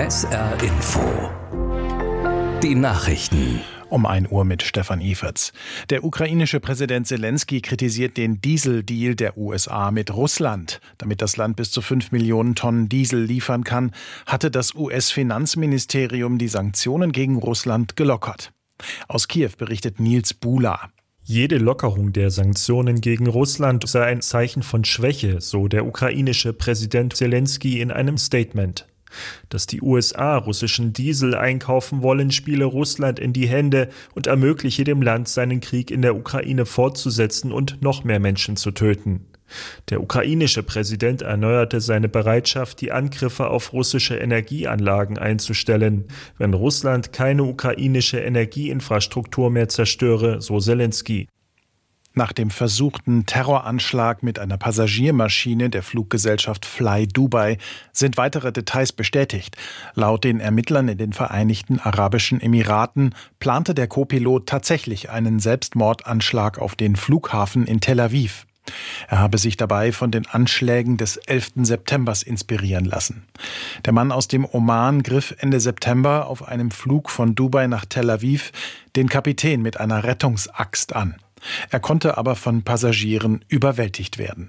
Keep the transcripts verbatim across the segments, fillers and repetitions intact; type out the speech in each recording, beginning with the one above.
S R Info. Die Nachrichten. Um ein Uhr mit Stefan Everts. Der ukrainische Präsident Selenskyj kritisiert den Dieseldeal der U S A mit Russland. Damit das Land bis zu fünf Millionen Tonnen Diesel liefern kann, hatte das U S-Finanzministerium die Sanktionen gegen Russland gelockert. Aus Kiew berichtet Nils Bula. Jede Lockerung der Sanktionen gegen Russland sei ein Zeichen von Schwäche, so der ukrainische Präsident Selenskyj in einem Statement. Dass die U S A russischen Diesel einkaufen wollen, spiele Russland in die Hände und ermögliche dem Land, seinen Krieg in der Ukraine fortzusetzen und noch mehr Menschen zu töten. Der ukrainische Präsident erneuerte seine Bereitschaft, die Angriffe auf russische Energieanlagen einzustellen, wenn Russland keine ukrainische Energieinfrastruktur mehr zerstöre, so Selenskyj. Nach dem versuchten Terroranschlag mit einer Passagiermaschine der Fluggesellschaft Fly Dubai sind weitere Details bestätigt. Laut den Ermittlern in den Vereinigten Arabischen Emiraten plante der Co-Pilot tatsächlich einen Selbstmordanschlag auf den Flughafen in Tel Aviv. Er habe sich dabei von den Anschlägen des elften September inspirieren lassen. Der Mann aus dem Oman griff Ende September auf einem Flug von Dubai nach Tel Aviv den Kapitän mit einer Rettungsaxt an. Er konnte aber von Passagieren überwältigt werden.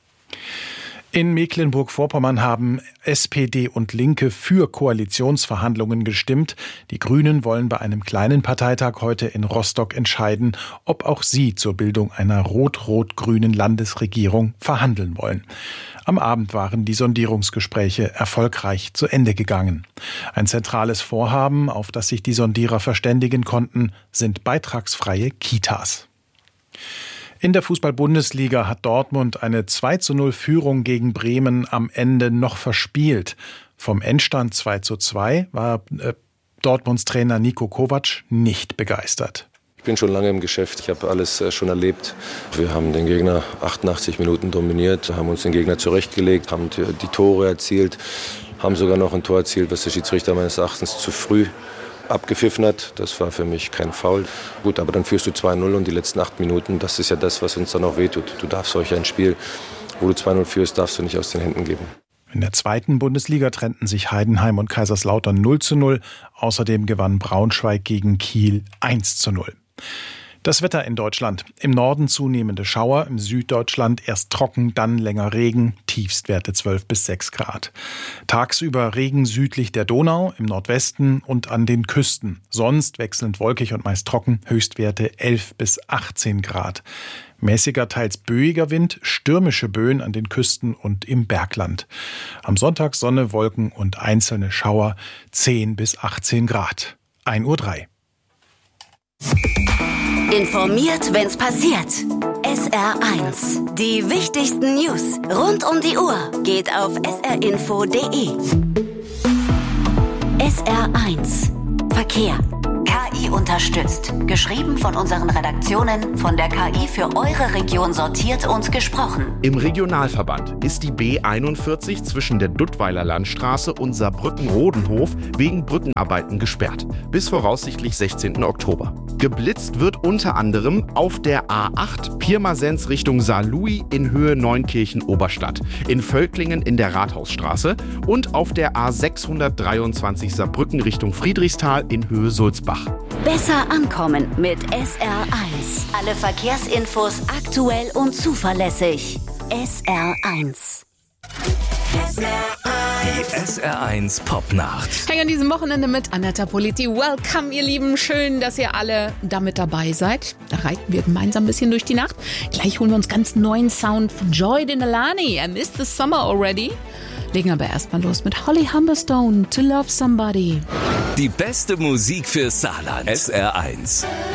In Mecklenburg-Vorpommern haben S P D und Linke für Koalitionsverhandlungen gestimmt. Die Grünen wollen bei einem kleinen Parteitag heute in Rostock entscheiden, ob auch sie zur Bildung einer rot-rot-grünen Landesregierung verhandeln wollen. Am Abend waren die Sondierungsgespräche erfolgreich zu Ende gegangen. Ein zentrales Vorhaben, auf das sich die Sondierer verständigen konnten, sind beitragsfreie Kitas. In der Fußball-Bundesliga hat Dortmund eine zwei zu null Führung gegen Bremen am Ende noch verspielt. Vom Endstand zwei zu zwei war äh, Dortmunds Trainer Niko Kovac nicht begeistert. Ich bin schon lange im Geschäft, ich habe alles äh, schon erlebt. Wir haben den Gegner achtundachtzig Minuten dominiert, haben uns den Gegner zurechtgelegt, haben die, die Tore erzielt, haben sogar noch ein Tor erzielt, was der Schiedsrichter meines Erachtens zu früh abgepfiffen hat. Das war für mich kein Foul. Gut, aber dann führst du zwei null und die letzten acht Minuten, das ist ja das, was uns dann auch wehtut. Du darfst solch ein Spiel, wo du zwei null führst, darfst du nicht aus den Händen geben. In der zweiten Bundesliga trennten sich Heidenheim und Kaiserslautern null zu null. Außerdem gewann Braunschweig gegen Kiel eins zu null. Das Wetter in Deutschland. Im Norden zunehmende Schauer, im Süddeutschland erst trocken, dann länger Regen, Tiefstwerte zwölf bis sechs Grad. Tagsüber Regen südlich der Donau, im Nordwesten und an den Küsten. Sonst wechselnd wolkig und meist trocken, Höchstwerte elf bis achtzehn Grad. Mäßiger, teils böiger Wind, stürmische Böen an den Küsten und im Bergland. Am Sonntag Sonne, Wolken und einzelne Schauer, zehn bis achtzehn Grad. ein Uhr drei. Informiert, wenn's passiert. S R eins. Die wichtigsten News rund um die Uhr geht auf s r info punkt d e. S R eins. Verkehr. K I unterstützt. Geschrieben von unseren Redaktionen, von der K I für eure Region sortiert und gesprochen. Im Regionalverband ist die B einundvierzig zwischen der Duttweiler Landstraße und Saarbrücken-Rodenhof wegen Brückenarbeiten gesperrt. Bis voraussichtlich sechzehnten Oktober. Geblitzt wird unter anderem auf der A acht Pirmasens Richtung Saarlouis in Höhe Neunkirchen-Oberstadt, in Völklingen in der Rathausstraße und auf der A sechshundertdreiundzwanzig Saarbrücken Richtung Friedrichsthal in Höhe Sulzbach. Besser ankommen mit S R eins. Alle Verkehrsinfos aktuell und zuverlässig. S R eins. Die S R eins Popnacht. Hängen an diesem Wochenende mit Annetta Politi. Welcome, ihr Lieben. Schön, dass ihr alle damit dabei seid. Da reiten wir gemeinsam ein bisschen durch die Nacht. Gleich holen wir uns ganz neuen Sound von Joy Denalani. I missed the summer already. Legen aber erstmal los mit Holly Humberstone, To Love Somebody. Die beste Musik für Saarland. S R eins.